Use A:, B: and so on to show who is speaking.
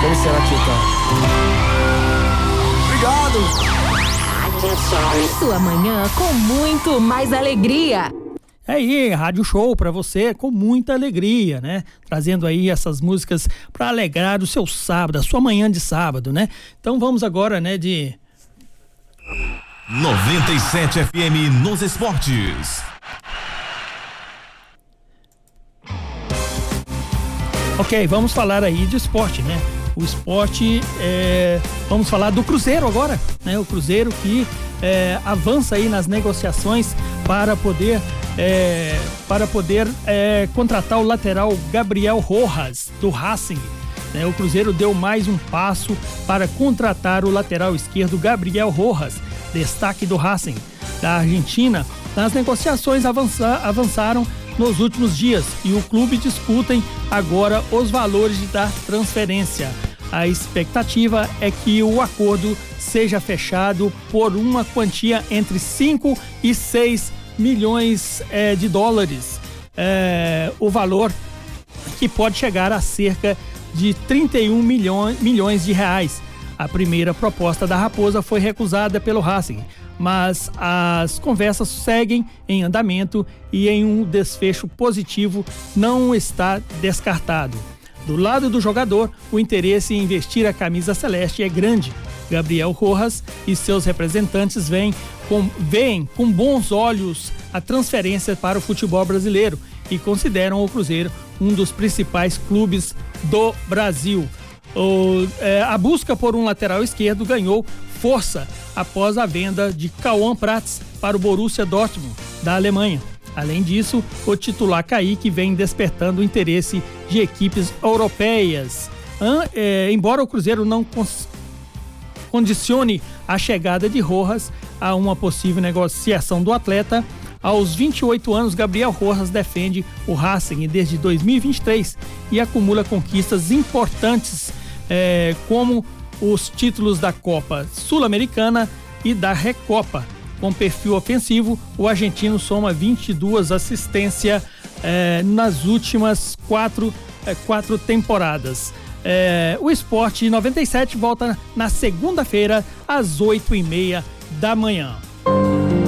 A: Ele será que tá? Obrigado!
B: Sua manhã com muito mais alegria.
C: É aí, Rádio Show pra você com muita alegria, né? Trazendo aí essas músicas pra alegrar o seu sábado, a sua manhã de sábado, né? Então vamos agora, né, de
D: 97 FM nos esportes.
C: Ok, vamos falar aí de esporte, né? O esporte, vamos falar do Cruzeiro agora, né? O Cruzeiro que avança aí nas negociações para poder contratar o lateral Gabriel Rojas, do Racing. Né? O Cruzeiro deu mais um passo para contratar o lateral esquerdo Gabriel Rojas, destaque do Racing, da Argentina. As negociações avançaram nos últimos dias e o clube discutem agora os valores da transferência. A expectativa é que o acordo seja fechado por uma quantia entre 5 e 6 milhões de dólares. O valor que pode chegar a cerca de 31 milhões de reais. A primeira proposta da Raposa foi recusada pelo Racing, mas as conversas seguem em andamento e em um desfecho positivo não está descartado. Do lado do jogador, o interesse em vestir a camisa celeste é grande. Gabriel Rojas e seus representantes veem com bons olhos a transferência para o futebol brasileiro e consideram o Cruzeiro um dos principais clubes do Brasil. A busca por um lateral esquerdo ganhou força após a venda de Cauã Prats para o Borussia Dortmund, da Alemanha. Além disso, o titular Kaique vem despertando o interesse de equipes europeias. Embora o Cruzeiro não condicione a chegada de Rojas a uma possível negociação do atleta, aos 28 anos, Gabriel Rojas defende o Racing desde 2023 e acumula conquistas importantes, como os títulos da Copa Sul-Americana e da Recopa. Com perfil ofensivo, o argentino soma 22 assistências nas últimas quatro temporadas. O Esporte 97 volta na segunda-feira às 8h30 da manhã.